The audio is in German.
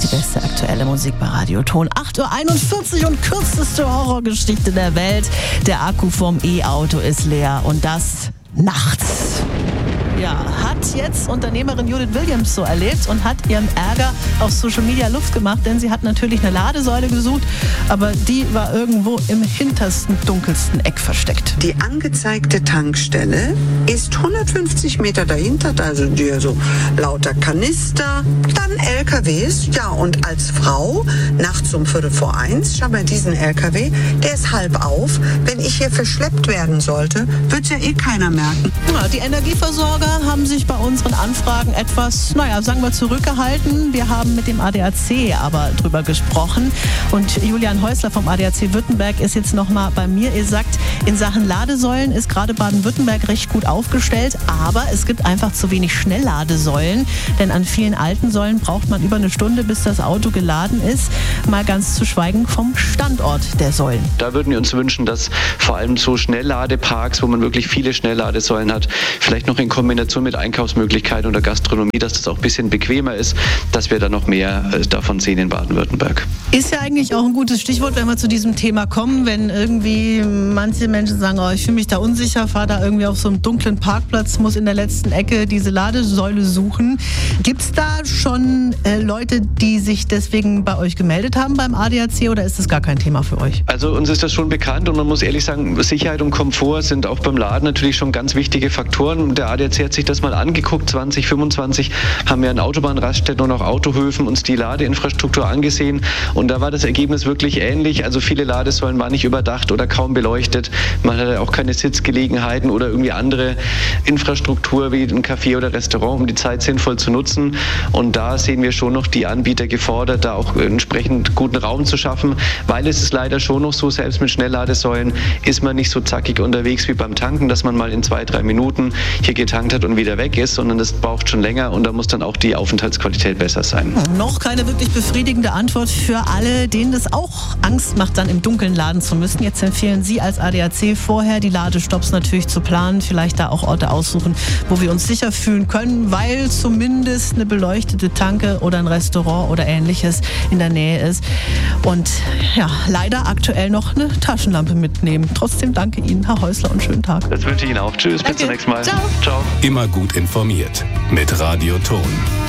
Die beste aktuelle Musik bei Radio Ton. 8:41 Uhr und kürzeste Horrorgeschichte der Welt. Der Akku vom E-Auto ist leer und das nachts. Ja, hat jetzt Unternehmerin Judith Williams so erlebt und hat ihrem Ärger auf Social Media Luft gemacht, denn sie hat natürlich eine Ladesäule gesucht, aber die war irgendwo im hintersten, dunkelsten Eck versteckt. Die angezeigte Tankstelle ist 150 Meter dahinter, also die so lauter Kanister, dann LKWs, ja, und als Frau nachts um 1:45, schau mal diesen LKW, der ist halb auf. Wenn ich hier verschleppt werden sollte, wird's ja eh keiner merken. Ja, die Energieversorger haben sich bei unseren Anfragen etwas, sagen wir, zurückgehalten. Wir haben mit dem ADAC aber drüber gesprochen und Julian Häusler vom ADAC Württemberg ist jetzt nochmal bei mir. Ihr sagt, in Sachen Ladesäulen ist gerade Baden-Württemberg recht gut aufgestellt, aber es gibt einfach zu wenig Schnellladesäulen, denn an vielen alten Säulen braucht man über eine Stunde, bis das Auto geladen ist, mal ganz zu schweigen vom Standort der Säulen. Da würden wir uns wünschen, dass vor allem so Schnellladeparks, wo man wirklich viele Schnellladesäulen hat, vielleicht noch in Kombination mit Einkaufsmöglichkeiten oder Gastronomie, dass das auch ein bisschen bequemer ist, dass wir da noch mehr davon sehen in Baden-Württemberg. Ist ja eigentlich auch ein gutes Stichwort, wenn wir zu diesem Thema kommen, wenn irgendwie manche Menschen sagen, oh, ich fühle mich da unsicher, fahre da irgendwie auf so einem dunklen Parkplatz, muss in der letzten Ecke diese Ladesäule suchen. Gibt es da schon Leute, die sich deswegen bei euch gemeldet haben beim ADAC oder ist das gar kein Thema für euch? Also uns ist das schon bekannt und man muss ehrlich sagen, Sicherheit und Komfort sind auch beim Laden natürlich schon ganz wichtige Faktoren. Der ADAC hat sich das mal angeguckt, 2025 haben wir an Autobahnraststätten und auch Autohöfen uns die Ladeinfrastruktur angesehen und da war das Ergebnis wirklich ähnlich. Also viele Ladesäulen waren nicht überdacht oder kaum beleuchtet. Man hatte auch keine Sitzgelegenheiten oder irgendwie andere Infrastruktur wie ein Café oder Restaurant, um die Zeit sinnvoll zu nutzen. Und da sehen wir schon noch die Anbieter gefordert, da auch entsprechend guten Raum zu schaffen, weil es ist leider schon noch so, selbst mit Schnellladesäulen ist man nicht so zackig unterwegs wie beim Tanken, dass man mal in 2-3 Minuten hier getankt hat und wieder weg ist, sondern das braucht schon länger und da muss dann auch die Aufenthaltsqualität besser sein. Noch keine wirklich befriedigende Antwort für alle, denen das auch Angst macht, dann im Dunkeln laden zu müssen. Jetzt empfehlen Sie als ADAC vorher, die Ladestopps natürlich zu planen, vielleicht da auch Orte aussuchen, wo wir uns sicher fühlen können, weil zumindest eine beleuchtete Tanke oder ein Restaurant oder ähnliches in der Nähe ist. Und ja, leider aktuell noch eine Taschenlampe mitnehmen. Trotzdem danke Ihnen, Herr Häusler, und schönen Tag. Das wünsche ich Ihnen auch. Tschüss, danke. Bis zum nächsten Mal. Ciao. Ciao. Immer gut informiert mit Radio Ton.